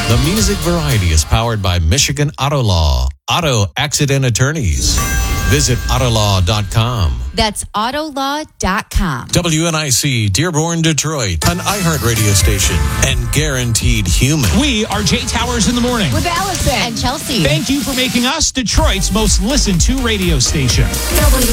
The Music Variety is powered by Michigan Auto Law. Auto accident attorneys. Visit Autolaw.com. That's Autolaw.com. WNIC Dearborn, Detroit, an iHeartRadio station and guaranteed human. We are Jay Towers in the morning. With Allison and Chelsea. Thank you for making us Detroit's most listened to radio station.